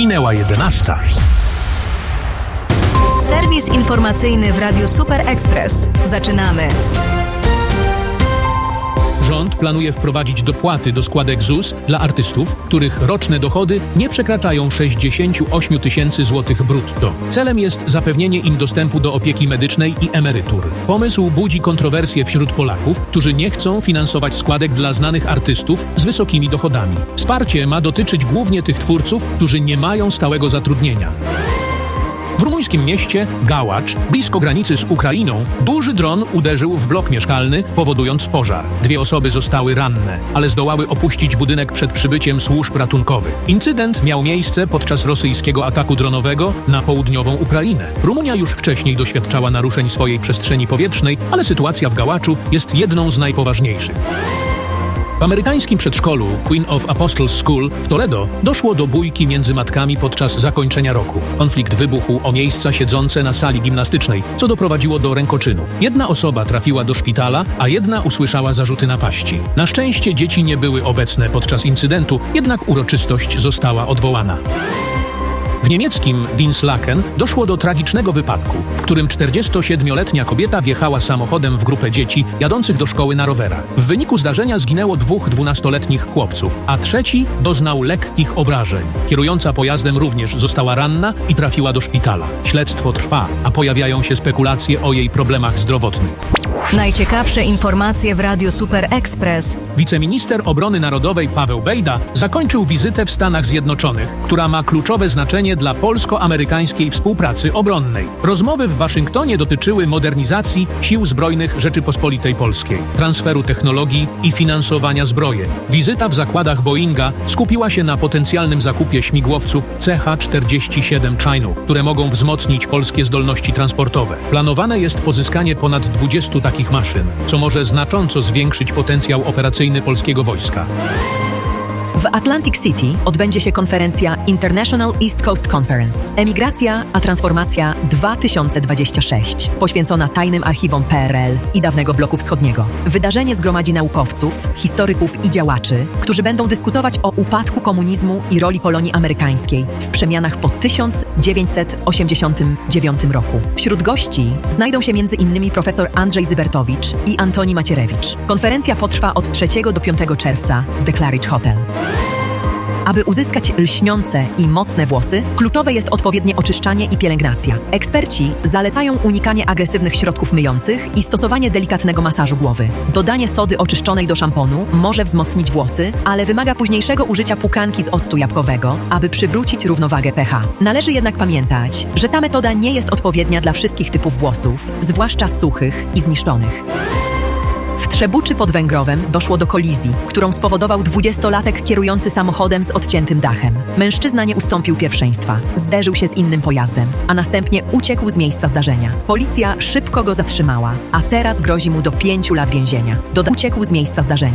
Minęła 11. Serwis informacyjny w Radiu Super Express. Zaczynamy. Rząd planuje wprowadzić dopłaty do składek ZUS dla artystów, których roczne dochody nie przekraczają 68 tysięcy złotych brutto. Celem jest zapewnienie im dostępu do opieki medycznej i emerytur. Pomysł budzi kontrowersje wśród Polaków, którzy nie chcą finansować składek dla znanych artystów z wysokimi dochodami. Wsparcie ma dotyczyć głównie tych twórców, którzy nie mają stałego zatrudnienia. W rumuńskim mieście Gałacz, blisko granicy z Ukrainą, duży dron uderzył w blok mieszkalny, powodując pożar. 2 osoby zostały ranne, ale zdołały opuścić budynek przed przybyciem służb ratunkowych. Incydent miał miejsce podczas rosyjskiego ataku dronowego na południową Ukrainę. Rumunia już wcześniej doświadczała naruszeń swojej przestrzeni powietrznej, ale sytuacja w Gałaczu jest jedną z najpoważniejszych. W amerykańskim przedszkolu Queen of Apostles School w Toledo doszło do bójki między matkami podczas zakończenia roku. Konflikt wybuchł o miejsca siedzące na sali gimnastycznej, co doprowadziło do rękoczynów. Jedna osoba trafiła do szpitala, a jedna usłyszała zarzuty napaści. Na szczęście dzieci nie były obecne podczas incydentu, jednak uroczystość została odwołana. W niemieckim Dinslaken doszło do tragicznego wypadku, w którym 47-letnia kobieta wjechała samochodem w grupę dzieci jadących do szkoły na rowerach. W wyniku zdarzenia zginęło 2 12-letnich chłopców, a trzeci doznał lekkich obrażeń. Kierująca pojazdem również została ranna i trafiła do szpitala. Śledztwo trwa, a pojawiają się spekulacje o jej problemach zdrowotnych. Najciekawsze informacje w Radiu Super Express. Wiceminister Obrony Narodowej Paweł Bejda zakończył wizytę w Stanach Zjednoczonych, która ma kluczowe znaczenie dla polsko-amerykańskiej współpracy obronnej. Rozmowy w Waszyngtonie dotyczyły modernizacji Sił Zbrojnych Rzeczypospolitej Polskiej, transferu technologii i finansowania zbrojeń. Wizyta w zakładach Boeinga skupiła się na potencjalnym zakupie śmigłowców CH-47 Chinook, które mogą wzmocnić polskie zdolności transportowe. Planowane jest pozyskanie ponad 20 takich maszyn, co może znacząco zwiększyć potencjał operacyjny polskiego wojska. W Atlantic City odbędzie się konferencja International East Coast Conference Emigracja a Transformacja 2026, poświęcona tajnym archiwom PRL i dawnego bloku wschodniego. Wydarzenie zgromadzi naukowców, historyków i działaczy, którzy będą dyskutować o upadku komunizmu i roli Polonii amerykańskiej w przemianach po 1989 roku. Wśród gości znajdą się m.in. profesor Andrzej Zybertowicz i Antoni Macierewicz. Konferencja potrwa od 3 do 5 czerwca w The Claridge Hotel. Aby uzyskać lśniące i mocne włosy, kluczowe jest odpowiednie oczyszczanie i pielęgnacja. Eksperci zalecają unikanie agresywnych środków myjących i stosowanie delikatnego masażu głowy. Dodanie sody oczyszczonej do szamponu może wzmocnić włosy, ale wymaga późniejszego użycia płukanki z octu jabłkowego, aby przywrócić równowagę pH. Należy jednak pamiętać, że ta metoda nie jest odpowiednia dla wszystkich typów włosów, zwłaszcza suchych i zniszczonych. W Trzebuczy pod Węgrowem doszło do kolizji, którą spowodował 20-latek kierujący samochodem z odciętym dachem. Mężczyzna nie ustąpił pierwszeństwa, zderzył się z innym pojazdem, a następnie uciekł z miejsca zdarzenia. Policja szybko go zatrzymała, a teraz grozi mu do 5 lat więzienia. Uciekł z miejsca zdarzenia.